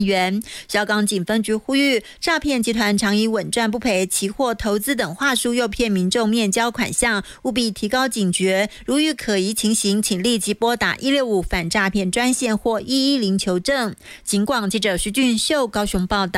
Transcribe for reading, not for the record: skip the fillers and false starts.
元。小港警分局呼吁，诈骗集团常以稳赚不赔、期货投资等话术诱骗民众面交款项，务必提高警觉。如遇可疑情形，请立即拨打165反诈骗专线或110求证。警广记者徐俊秀高雄报道。